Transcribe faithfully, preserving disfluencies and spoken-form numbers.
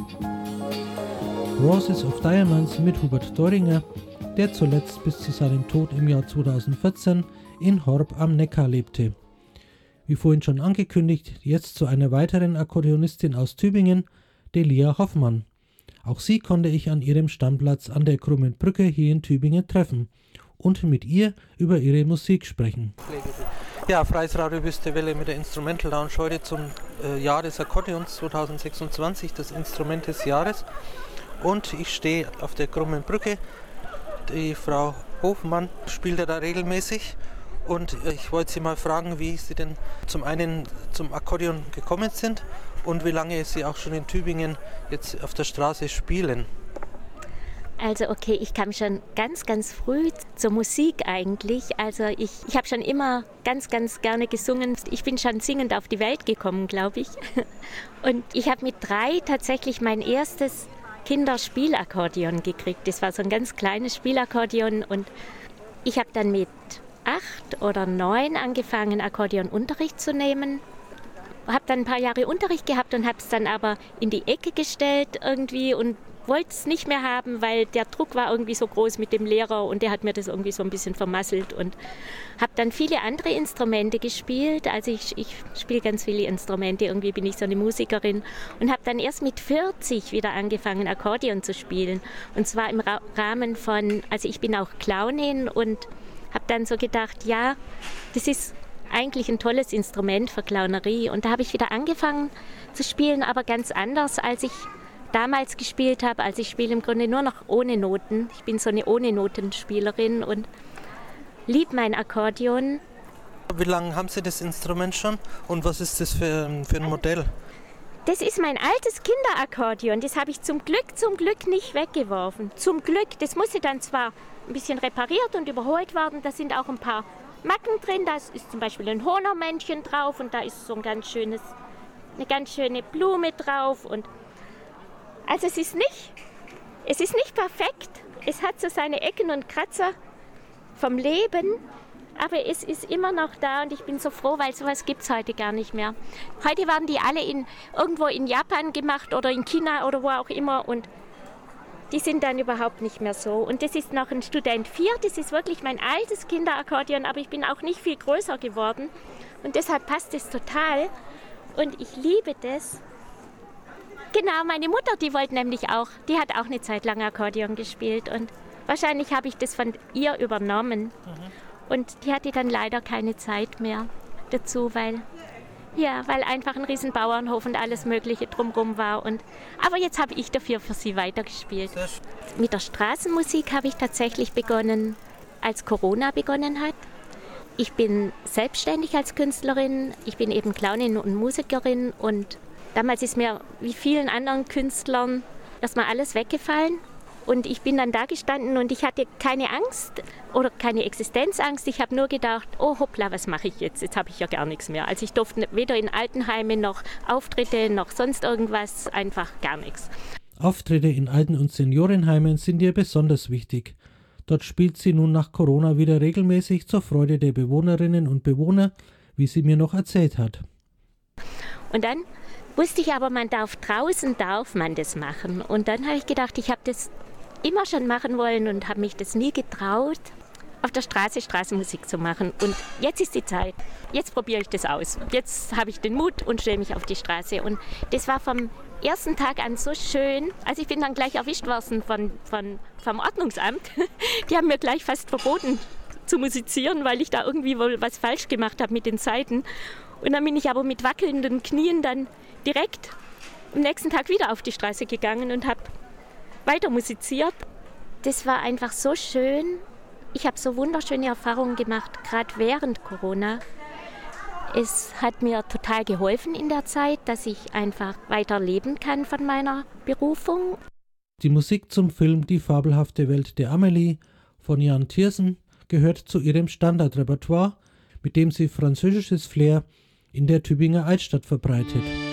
Roses of Diamonds mit Hubert Doringer, der zuletzt bis zu seinem Tod im Jahr zweitausendvierzehn in Horb am Neckar lebte. Wie vorhin schon angekündigt, jetzt zu einer weiteren Akkordeonistin aus Tübingen, Delia Hoffmann. Auch sie konnte ich an ihrem Stammplatz an der Krummen Brücke hier in Tübingen treffen und mit ihr über ihre Musik sprechen. Ja, Freies Radio Wüste Welle mit der Instrumental Lounge heute zum äh, Jahr des Akkordeons zweitausendsechsundzwanzig, das Instrument des Jahres. Und ich stehe auf der Krummen Brücke. Die Frau Hofmann spielt ja da regelmäßig. Und ich wollte Sie mal fragen, wie Sie denn zum einen zum Akkordeon gekommen sind und wie lange Sie auch schon in Tübingen jetzt auf der Straße spielen. Also okay, ich kam schon ganz, ganz früh zur Musik eigentlich. Also ich, ich habe schon immer ganz, ganz gerne gesungen. Ich bin schon singend auf die Welt gekommen, glaube ich. Und ich habe mit drei tatsächlich mein erstes Kinderspielakkordeon gekriegt. Das war so ein ganz kleines Spielakkordeon und ich habe dann mit acht oder neun angefangen, Akkordeonunterricht zu nehmen. Habe dann ein paar Jahre Unterricht gehabt und habe es dann aber in die Ecke gestellt irgendwie und wollte es nicht mehr haben, weil der Druck war irgendwie so groß mit dem Lehrer und der hat mir das irgendwie so ein bisschen vermasselt und habe dann viele andere Instrumente gespielt. Also ich, ich spiele ganz viele Instrumente, irgendwie bin ich so eine Musikerin und habe dann erst mit vierzig wieder angefangen, Akkordeon zu spielen. Und zwar im Ra- Rahmen von, also ich bin auch Clownin und habe dann so gedacht, ja, das ist eigentlich ein tolles Instrument für Clownerie. Und da habe ich wieder angefangen zu spielen, aber ganz anders, als ich damals gespielt habe. Also ich spiele im Grunde nur noch ohne Noten. Ich bin so eine Ohne-Noten-Spielerin und liebe mein Akkordeon. Wie lange haben Sie das Instrument schon und was ist das für, für ein Modell? Das ist mein altes Kinderakkordeon. Das habe ich zum Glück, zum Glück nicht weggeworfen. Zum Glück. Das musste dann zwar ein bisschen repariert und überholt werden. Da sind auch ein paar Macken drin. Da ist zum Beispiel ein Hörnermännchen drauf und da ist so ein ganz schönes, eine ganz schöne Blume drauf. Und also es ist nicht, es ist nicht perfekt. Es hat so seine Ecken und Kratzer vom Leben. Aber es ist immer noch da und ich bin so froh, weil sowas gibt es heute gar nicht mehr. Heute waren die alle in, irgendwo in Japan gemacht oder in China oder wo auch immer und die sind dann überhaupt nicht mehr so. Und das ist noch ein Student vier, das ist wirklich mein altes Kinderakkordeon, aber ich bin auch nicht viel größer geworden und deshalb passt es total und ich liebe das. Genau, meine Mutter, die wollte nämlich auch, die hat auch eine Zeit lang Akkordeon gespielt und wahrscheinlich habe ich das von ihr übernommen. Mhm. Und die hatte dann leider keine Zeit mehr dazu, weil, ja, weil einfach ein riesen Bauernhof und alles Mögliche drumherum war. Und, aber jetzt habe ich dafür für sie weitergespielt. Mit der Straßenmusik habe ich tatsächlich begonnen, als Corona begonnen hat. Ich bin selbstständig als Künstlerin, ich bin eben Clownin und Musikerin und damals ist mir wie vielen anderen Künstlern erstmal alles weggefallen. Und ich bin dann da gestanden und ich hatte keine Angst oder keine Existenzangst. Ich habe nur gedacht, oh hoppla, was mache ich jetzt? Jetzt habe ich ja gar nichts mehr. Also ich durfte weder in Altenheime noch Auftritte noch sonst irgendwas, einfach gar nichts. Auftritte in Alten- und Seniorenheimen sind ihr besonders wichtig. Dort spielt sie nun nach Corona wieder regelmäßig zur Freude der Bewohnerinnen und Bewohner, wie sie mir noch erzählt hat. Und dann wusste ich aber, man darf draußen, darf man das machen. Und dann habe ich gedacht, ich habe das immer schon machen wollen und habe mich das nie getraut, auf der Straße Straßenmusik zu machen. Und jetzt ist die Zeit. Jetzt probiere ich das aus. Jetzt habe ich den Mut und stelle mich auf die Straße. Und das war vom ersten Tag an so schön. Also ich bin dann gleich erwischt worden von, von, vom Ordnungsamt. Die haben mir gleich fast verboten zu musizieren, weil ich da irgendwie wohl was falsch gemacht habe mit den Saiten. Und dann bin ich aber mit wackelnden Knien dann direkt am nächsten Tag wieder auf die Straße gegangen und habe weiter musiziert. Das war einfach so schön. Ich habe so wunderschöne Erfahrungen gemacht, gerade während Corona. Es hat mir total geholfen in der Zeit, dass ich einfach weiter leben kann von meiner Berufung. Die Musik zum Film Die fabelhafte Welt der Amelie von Jan Tiersen gehört zu ihrem Standardrepertoire, mit dem sie französisches Flair in der Tübinger Altstadt verbreitet.